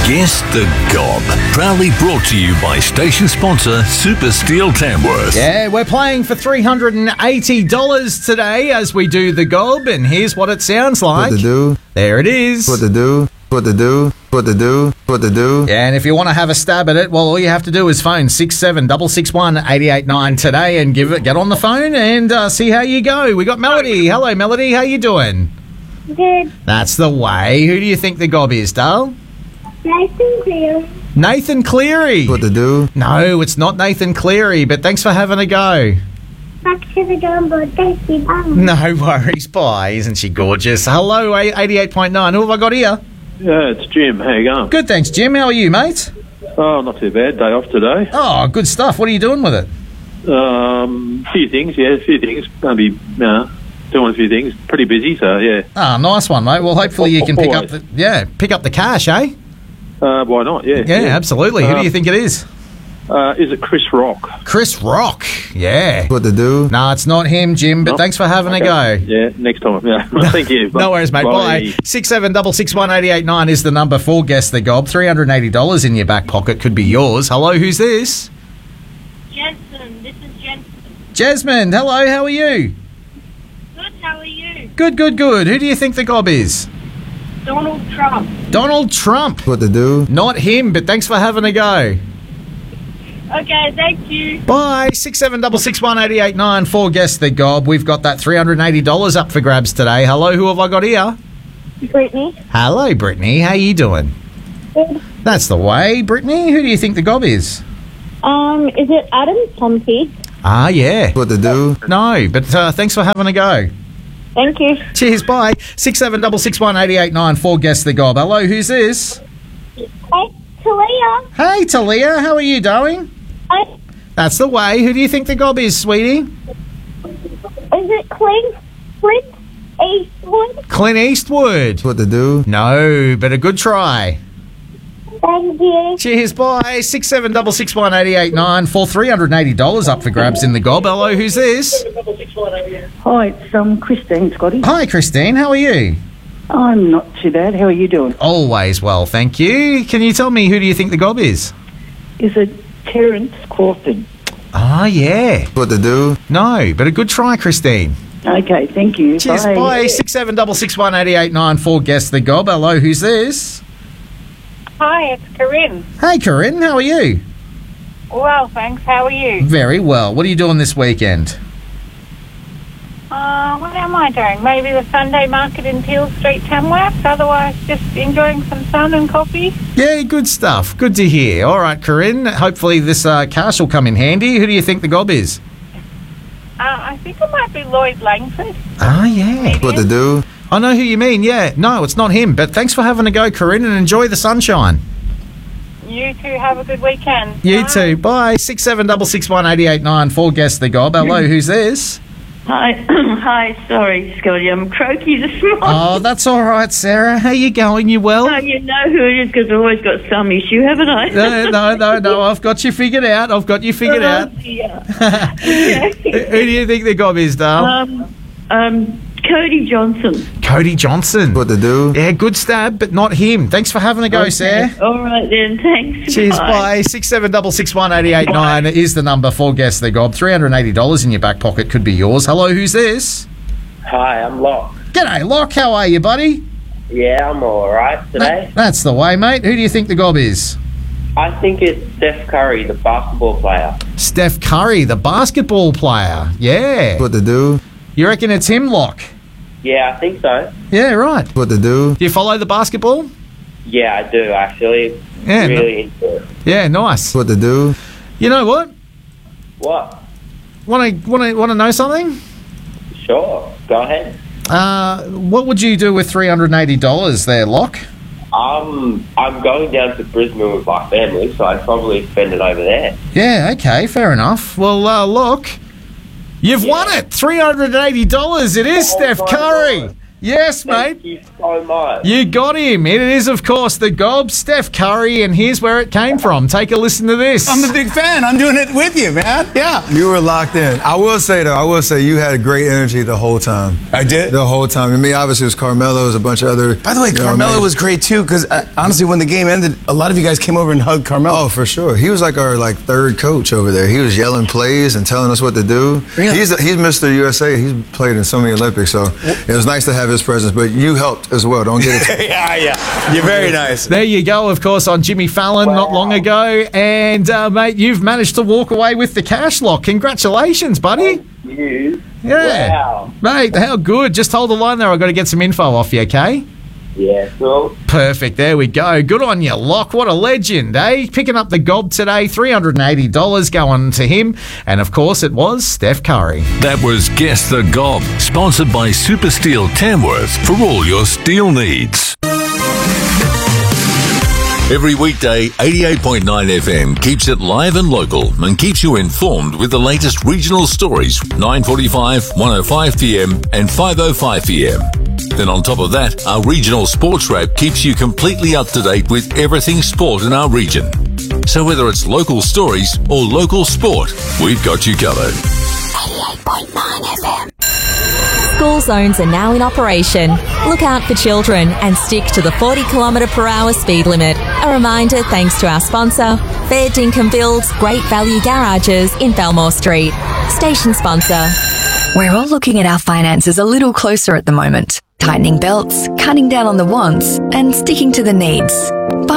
Guess the Gob. Proudly brought to you by station sponsor Super Steel Tamworth. Yeah, we're playing for $380 today as we do the Gob, and here's what it sounds like. What to do? There it is. What to do? What to do? What to do? What to do? Yeah, and if you want to have a stab at it, well, all you have to do is phone 67661889 today and get on the phone and see how you go. We got Melody. Hello, Melody. How you doing? Good. That's the way. Who do you think the Gob is, Dale? Nathan Cleary. Nathan Cleary. What to do? No, it's not Nathan Cleary, but thanks for having a go. Back to the gumbo. Thank you. Bye. No worries. Bye. Isn't she gorgeous? Hello, 88.9. Who have I got here? Yeah, it's Jim. How you going? Good, thanks, Jim. How are you, mate? Oh, not too bad. Day off today. Oh, good stuff. What are you doing with it? Few things. Going to be doing a few things. Pretty busy, so yeah. Ah, nice one, mate. Well, hopefully you can pick up the cash, eh? Why not? Yeah. Yeah, absolutely. Who do you think it is? Is it Chris Rock? Chris Rock. Yeah. What to do? No, it's not him, Jim, but thanks for having a go. Yeah, next time. Yeah. Thank you. No worries, mate. Bye. 67661889 is the number for Guess the Gob. $380 in your back pocket could be yours. Hello, who's this? Jensen. This is Jensen. Jasmine. Hello, how are you? Good. How are you? Good, good, good. Who do you think the Gob is? Donald Trump. Donald Trump. What to do? Not him, but thanks for having a go. Okay. Thank you. Bye. 67661889 for Guess the Gob. We've got that $380 up for grabs today. Hello, who have I got here? Brittany. Hello, Brittany. How you doing? Good. That's the way. Brittany, who do you think the Gob is? Is it Adam Pompey? Ah, yeah. What to do? No, but thanks for having a go. Thank you. Cheers, bye. 67661889 for Guess the Gob. Hello, who's this? Hey, Talia. Hey, Talia. How are you doing? Hey, That's the way. Who do you think the Gob is, sweetie? is it Clint Eastwood? Clint Eastwood. What to do? No, but a good try. Thank you. Cheers, bye. 67661889 for $380 up for grabs in the Gob. Hello, who's this? Hi, it's Christine, Scotty. Hi, Christine. How are you? I'm not too bad. How are you doing? Always well, thank you. Can you tell me who do you think the Gob is? Is it Terence Crawford? Ah, yeah. What to do? No, but a good try, Christine. Okay, thank you. Cheers, bye. 67661889 for Guess the Gob. Hello, who's this? Hi, it's Corinne. Hey, Corinne. How are you? Well, thanks. How are you? Very well. What are you doing this weekend? What am I doing? Maybe the Sunday market in Peel Street, Tamworth. Otherwise, just enjoying some sun and coffee. Yeah, good stuff. Good to hear. All right, Corinne. Hopefully this cash will come in handy. Who do you think the Gob is? I think it might be Lloyd Langford. Ah, yeah. What to do? I know who you mean, yeah. No, it's not him, but thanks for having a go, Corinne, and enjoy the sunshine. You two have a good weekend. You Bye. too. Bye. 67661889 for Guess the Gob. Hello, who's this? Hi, hi. Sorry, Scotty. I'm croaky this morning. Oh, that's all right, Sarah. How you going? You well? Oh, you know who it is because I've always got some issue, haven't I? No. I've got you figured out. Out. Yeah. Who do you think the Gob is, Dale? Cody Johnson. Cody Johnson. What to do? Yeah, good stab, but not him. Thanks for having a go, Sarah. All right then. Thanks. Cheers, bye. 67661889 is the number for Guess the Gob. $380 in your back pocket could be yours. Hello, who's this? Hi, I'm Locke. G'day, Locke. How are you, buddy? Yeah, I'm alright today. That's the way, mate. Who do you think the Gob is? I think it's Steph Curry, the basketball player. Steph Curry, the basketball player. Yeah. What to do? You reckon it's him, Locke? Yeah, I think so. Yeah, right. What to do? Do you follow the basketball? Yeah, I do, actually. Yeah, really into it. Yeah, nice. What to do? You know what? What? Want to know something? Sure, go ahead. What would you do with $380 there, Locke? I'm going down to Brisbane with my family, so I'd probably spend it over there. Yeah, okay, fair enough. Well, look, you've won it. $380. It is Steph Curry. Yes, mate. Thank you so much. You got him. It is, of course, the gob, Steph Curry, and here's where it came from. Take a listen to this. I'm a big fan. I'm doing it with you, man. Yeah. You were locked in. I will say, though, you had great energy the whole time. I did? The whole time. And me, obviously, it was Carmelo. It was a bunch of other... By the way, Carmelo was great, too, because honestly, when the game ended, a lot of you guys came over and hugged Carmelo. Oh, for sure. He was like our third coach over there. He was yelling plays and telling us what to do. Really? He's Mr. USA. He's played in so many Olympics, so it was nice to have his presence. But you helped as well. Don't get it. Yeah. You're very nice. There you go, of course, on Jimmy Fallon not long ago. And, mate, you've managed to walk away with the cash lock. Congratulations, buddy. Thank you. Yeah. Wow. Mate, how good. Just hold the line there. I've got to get some info off you, okay? Yeah, cool. Perfect. There we go. Good on you, Locke. What a legend, eh? Picking up the gob today, $380 going to him. And, of course, it was Steph Curry. That was Guess the Gob, sponsored by Super Steel Tamworth for all your steel needs. Every weekday, 88.9 FM keeps it live and local and keeps you informed with the latest regional stories, 9:45, 1:05 PM and 5:05 PM. Then on top of that, our regional sports wrap keeps you completely up to date with everything sport in our region. So whether it's local stories or local sport, we've got you covered. 88.9 FM. School zones are now in operation. Look out for children and stick to the 40km/h speed limit. A reminder thanks to our sponsor, Fair Dinkum Builds Great Value Garages in Belmore Street. Station sponsor. We're all looking at our finances a little closer at the moment. Tightening belts, cutting down on the wants, and sticking to the needs.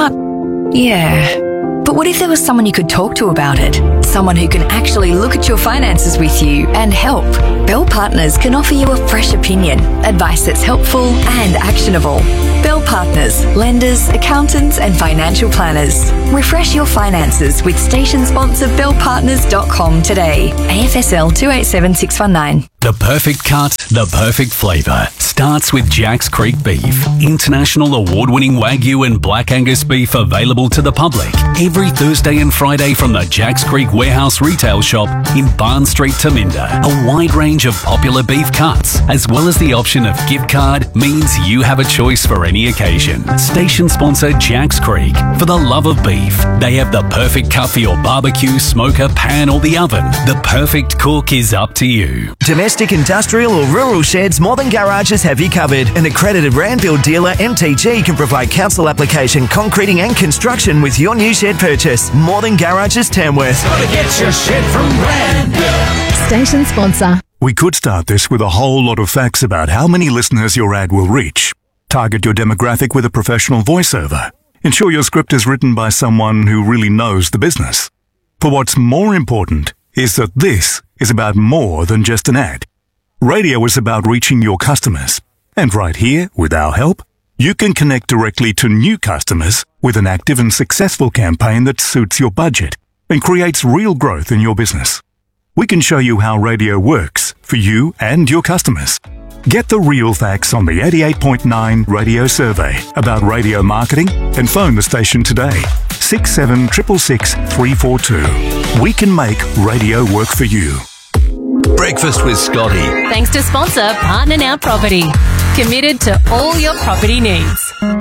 But what if there was someone you could talk to about it? Someone who can actually look at your finances with you and help. Bell Partners can offer you a fresh opinion, advice that's helpful and actionable. Bell Partners, lenders, accountants and financial planners. Refresh your finances with station sponsor bellpartners.com today. AFSL 287619. The perfect cut, the perfect flavour starts with Jack's Creek Beef. International award-winning Wagyu and Black Angus beef available to the public every Thursday and Friday from the Jack's Creek Warehouse retail shop in Barn Street, Taminda. A wide range of popular beef cuts, as well as the option of gift card, means you have a choice for any occasion. Station sponsor Jack's Creek. For the love of beef, they have the perfect cut for your barbecue, smoker, pan or the oven. The perfect cook is up to you. Domestic, industrial or rural sheds, More Than Garages have you covered. An accredited Randfield dealer, MTG, can provide council application, concreting and construction with your new shed purchase. More Than Garages Tamworth. Gotta get your shed from Randfield. Station sponsor. We could start this with a whole lot of facts about how many listeners your ad will reach. Target your demographic with a professional voiceover. Ensure your script is written by someone who really knows the business. But what's more important is that this is about more than just an ad. Radio is about reaching your customers. And right here, with our help, you can connect directly to new customers with an active and successful campaign that suits your budget and creates real growth in your business. We can show you how radio works for you and your customers. Get the real facts on the 88.9 radio survey about radio marketing and phone the station today. 6766 342. We can make radio work for you. Breakfast with Scotty. Thanks to sponsor Partner Now Property. Committed to all your property needs.